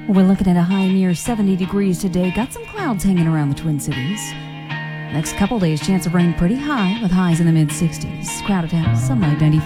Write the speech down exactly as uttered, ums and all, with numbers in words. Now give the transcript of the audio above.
We're looking at a high near seventy degrees today. Got some clouds hanging around the Twin Cities. Next couple days, chance of rain pretty high with highs in the mid sixties. Crowded out, sunlight ninety-five.